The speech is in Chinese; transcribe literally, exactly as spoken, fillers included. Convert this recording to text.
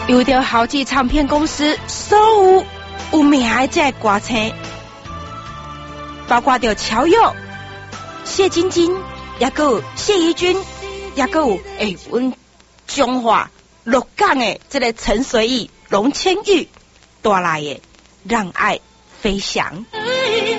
有着好几唱片公司所有有名的这歌星，包括着乔佑、谢晶晶，也有谢怡君，也有诶，阮中华鹿港的这个陈随意、龙千玉带来的《让爱飞翔》。